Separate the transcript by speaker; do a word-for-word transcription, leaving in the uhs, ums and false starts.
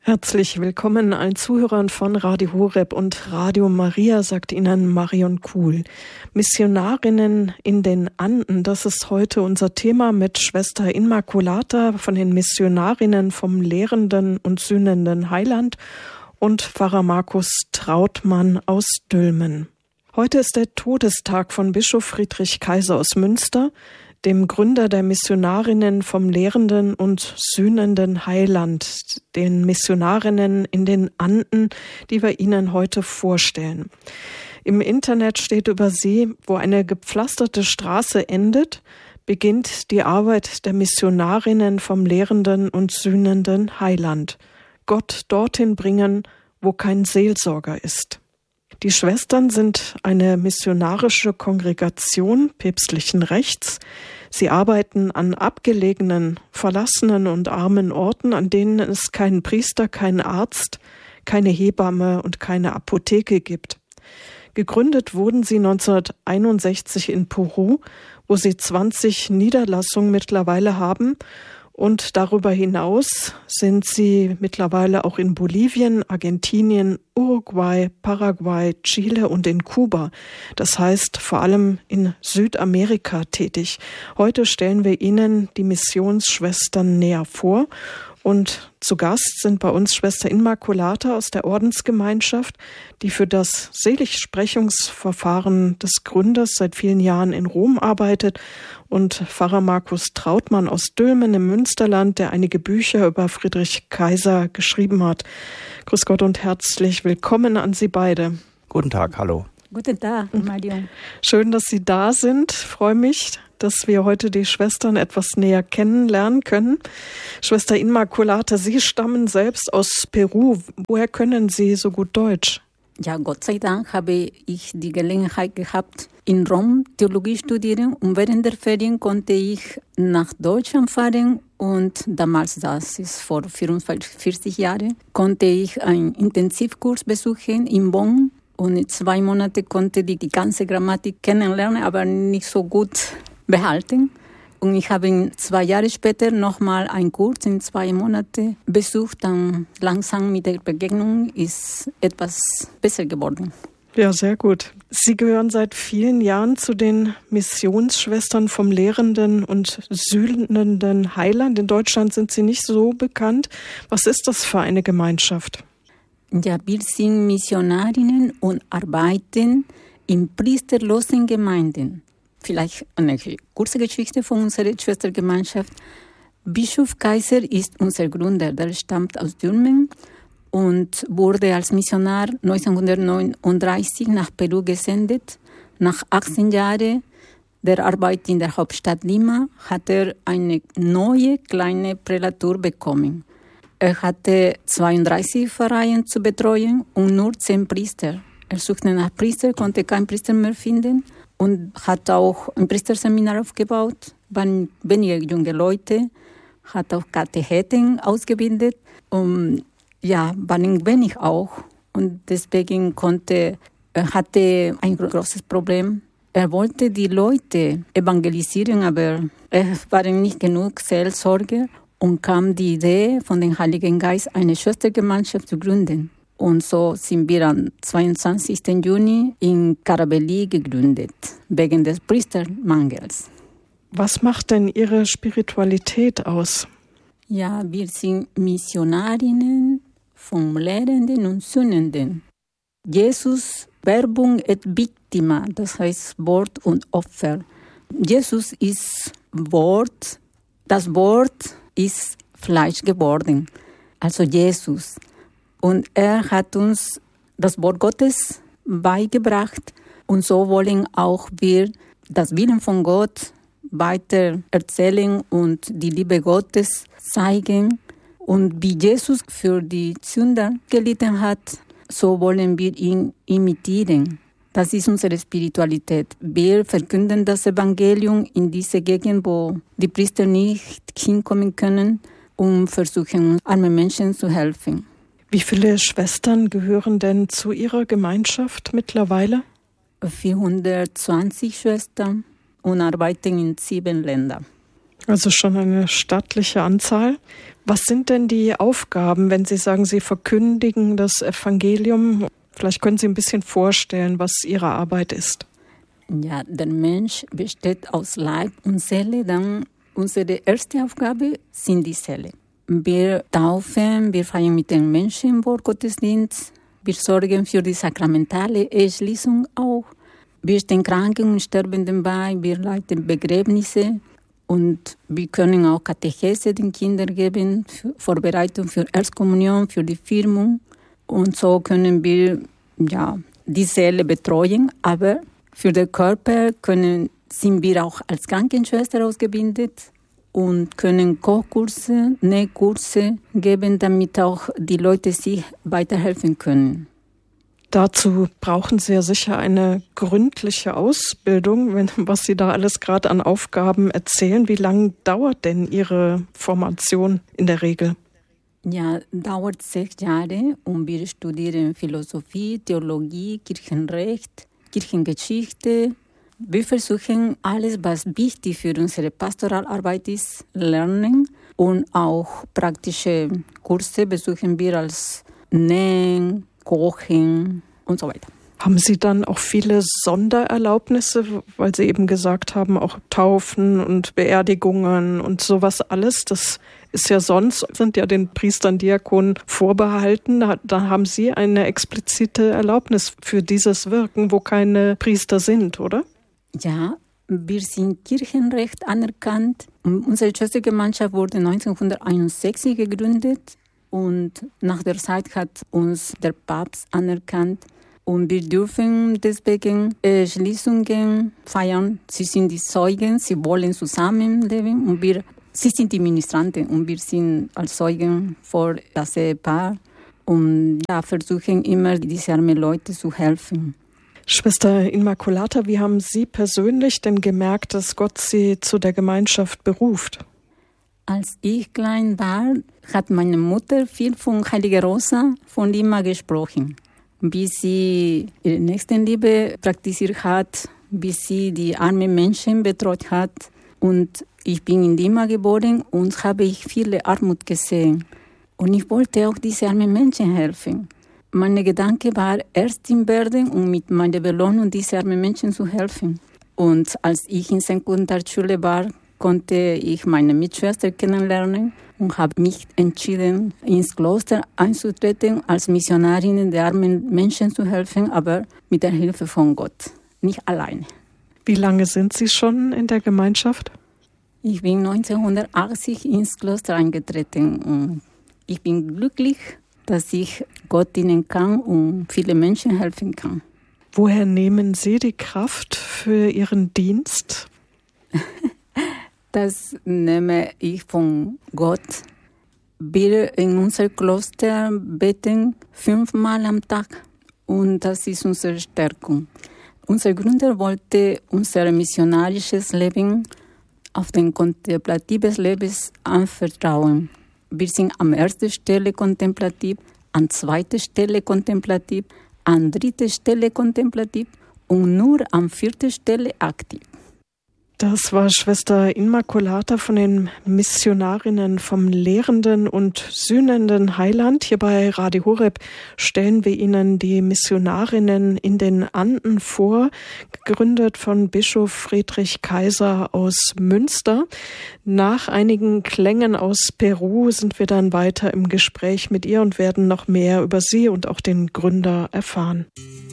Speaker 1: Herzlich willkommen allen Zuhörern von Radio Horeb und Radio Maria, sagt Ihnen Marion Kuhl. Missionarinnen in den Anden, das ist heute unser Thema mit Schwester Immaculata von den Missionarinnen vom lehrenden und sühnenden Heiland und Pfarrer Markus Trautmann aus Dülmen. Heute ist der Todestag von Bischof Friedrich Kaiser aus Münster, dem Gründer der Missionarinnen vom lehrenden und sühnenden Heiland, den Missionarinnen in den Anden, die wir Ihnen heute vorstellen. Im Internet steht über sie: Wo eine gepflasterte Straße endet, beginnt die Arbeit der Missionarinnen vom lehrenden und sühnenden Heiland. Gott dorthin bringen, wo kein Seelsorger ist. Die Schwestern sind eine missionarische Kongregation päpstlichen Rechts. Sie arbeiten an abgelegenen, verlassenen und armen Orten, an denen es keinen Priester, keinen Arzt, keine Hebamme und keine Apotheke gibt. Gegründet wurden sie neunzehnhunderteinundsechzig in Peru, wo sie zwanzig Niederlassungen mittlerweile haben. Und darüber hinaus sind sie mittlerweile auch in Bolivien, Argentinien, Uruguay, Paraguay, Chile und in Kuba. Das heißt vor allem in Südamerika tätig. Heute stellen wir Ihnen die Missionsschwestern näher vor. Und zu Gast sind bei uns Schwester Immaculata aus der Ordensgemeinschaft, die für das Seligsprechungsverfahren des Gründers seit vielen Jahren in Rom arbeitet, und Pfarrer Markus Trautmann aus Dülmen im Münsterland, der einige Bücher über Friedrich Kaiser geschrieben hat. Grüß Gott und herzlich willkommen an Sie beide.
Speaker 2: Guten Tag, hallo.
Speaker 3: Guten Tag, Marion.
Speaker 1: Schön, dass Sie da sind. Ich freue mich, dass wir heute die Schwestern etwas näher kennenlernen können. Schwester Immaculata, Sie stammen selbst aus Peru. Woher können Sie so gut Deutsch?
Speaker 3: Ja, Gott sei Dank habe ich die Gelegenheit gehabt, in Rom Theologie studieren, und während der Ferien konnte ich nach Deutschland fahren, und damals, das ist vor vierundvierzig Jahren, konnte ich einen Intensivkurs besuchen in Bonn, und in zwei Monaten konnte ich die ganze Grammatik kennenlernen, aber nicht so gut behalten. Und ich habe zwei Jahre später nochmal einen Kurs in zwei Monaten besucht. Dann langsam mit der Begegnung ist etwas besser geworden.
Speaker 1: Ja, sehr gut. Sie gehören seit vielen Jahren zu den Missionsschwestern vom lehrenden und sühnenden Heiland. In Deutschland sind Sie nicht so bekannt. Was ist das für eine Gemeinschaft?
Speaker 3: Ja, wir sind Missionarinnen und arbeiten in priesterlosen Gemeinden. Vielleicht eine kurze Geschichte von unserer Schwestergemeinschaft. Bischof Kaiser ist unser Gründer. Der stammt aus Dülmen und wurde als Missionar neunzehnhundertneununddreißig nach Peru gesendet. Nach achtzehn Jahren der Arbeit in der Hauptstadt Lima hat er eine neue kleine Prälatur bekommen. Er hatte zweiunddreißig Pfarreien zu betreuen und nur zehn Priester. Er suchte nach Priester, konnte keinen Priester mehr finden. Und hat auch ein Priesterseminar aufgebaut, waren wenige junge Leute, hat auch Katecheten ausgebildet und ja, waren wenig auch. Und deswegen konnte, er hatte ein großes Problem. Er wollte die Leute evangelisieren, aber es waren nicht genug Seelsorger, und kam die Idee von dem Heiligen Geist, eine Schwestergemeinschaft zu gründen. Und so sind wir am zweiundzwanzigsten Juni in Carabelli gegründet, wegen des Priestermangels.
Speaker 1: Was macht denn Ihre Spiritualität aus?
Speaker 3: Ja, wir sind Missionarinnen vom Lehrenden und Sühnenden. Jesus, Verbum et Victima, das heißt Wort und Opfer. Jesus ist Wort, das Wort ist Fleisch geworden, also Jesus. Und er hat uns das Wort Gottes beigebracht. Und so wollen auch wir das Willen von Gott weiter erzählen und die Liebe Gottes zeigen. Und wie Jesus für die Sünder gelitten hat, so wollen wir ihn imitieren. Das ist unsere Spiritualität. Wir verkünden das Evangelium in diese Gegend, wo die Priester nicht hinkommen können, und versuchen, armen Menschen zu helfen.
Speaker 1: Wie viele Schwestern gehören denn zu Ihrer Gemeinschaft mittlerweile?
Speaker 3: vierhundertzwanzig Schwestern und arbeiten in sieben Ländern.
Speaker 1: Also schon eine stattliche Anzahl. Was sind denn die Aufgaben, wenn Sie sagen, Sie verkündigen das Evangelium? Vielleicht können Sie ein bisschen vorstellen, was Ihre Arbeit ist.
Speaker 3: Ja, der Mensch besteht aus Leib und Seele. Dann unsere erste Aufgabe sind die Seele. Wir taufen, wir feiern mit den Menschen vor Gottesdienst. Wir sorgen für die sakramentale Erschließung auch. Wir stehen Kranken und Sterbenden bei, wir leiten Begräbnisse und wir können auch Katechese den Kindern geben, für Vorbereitung für Erstkommunion, für die Firmung. Und so können wir ja, die Seele betreuen, aber für den Körper können, sind wir auch als Krankenschwester ausgebildet und können Kochkurse, Nähkurse geben, damit auch die Leute sich weiterhelfen können.
Speaker 1: Dazu brauchen Sie ja sicher eine gründliche Ausbildung, wenn, was Sie da alles gerade an Aufgaben erzählen. Wie lange dauert denn Ihre Formation in der Regel?
Speaker 3: Ja, dauert sechs Jahre und wir studieren Philosophie, Theologie, Kirchenrecht, Kirchengeschichte. Wir versuchen alles, was wichtig für unsere Pastoralarbeit ist, lernen und auch praktische Kurse besuchen wir als Nähen, Kochen und so weiter.
Speaker 1: Haben Sie dann auch viele Sondererlaubnisse, weil Sie eben gesagt haben, auch Taufen und Beerdigungen und sowas alles? Das ist ja sonst, sind ja den Priestern, Diakonen vorbehalten. Da, da haben Sie eine explizite Erlaubnis für dieses Wirken, wo keine Priester sind, oder?
Speaker 3: Ja, wir sind Kirchenrecht anerkannt. Unsere Schwestergemeinschaft wurde neunzehnhunderteinundsechzig gegründet. Und nach der Zeit hat uns der Papst anerkannt. Und wir dürfen deswegen äh, Schließungen feiern. Sie sind die Zeugen, sie wollen zusammenleben. Und wir, sie sind die Ministranten und wir sind als Zeugen vor das Ehepaar. Und ja, versuchen immer, diese armen Leute zu helfen.
Speaker 1: Schwester Immaculata, wie haben Sie persönlich denn gemerkt, dass Gott Sie zu der Gemeinschaft beruft?
Speaker 3: Als ich klein war, hat meine Mutter viel von Heilige Rosa von Lima gesprochen. Wie sie ihre Nächstenliebe praktiziert hat, wie sie die armen Menschen betreut hat. Und ich bin in Lima geboren und habe ich viele Armut gesehen. Und ich wollte auch diese armen Menschen helfen. Mein Gedanke war, erst im Werden und mit meiner Belohnung diese armen Menschen zu helfen. Und als ich in Sekundarschule war, konnte ich meine Mitschwester kennenlernen und habe mich entschieden, ins Kloster einzutreten, als Missionarin der armen Menschen zu helfen, aber mit der Hilfe von Gott, nicht alleine.
Speaker 1: Wie lange sind Sie schon in der Gemeinschaft?
Speaker 3: Ich bin neunzehnhundertachtzig ins Kloster eingetreten und ich bin glücklich, dass ich Gott dienen kann und viele Menschen helfen kann.
Speaker 1: Woher nehmen Sie die Kraft für Ihren Dienst?
Speaker 3: Das nehme ich von Gott. Wir in unser Kloster beten fünfmal am Tag und das ist unsere Stärkung. Unser Gründer wollte unser missionarisches Leben auf den kontemplatives Leben anvertrauen. Wir sind an erster Stelle kontemplativ, an zweiter Stelle kontemplativ, an dritter Stelle kontemplativ und nur an vierter Stelle aktiv.
Speaker 1: Das war Schwester Immaculata von den Missionarinnen vom lehrenden und sühnenden Heiland. Hier bei Radio Horeb stellen wir Ihnen die Missionarinnen in den Anden vor, gegründet von Bischof Friedrich Kaiser aus Münster. Nach einigen Klängen aus Peru sind wir dann weiter im Gespräch mit ihr und werden noch mehr über sie und auch den Gründer erfahren.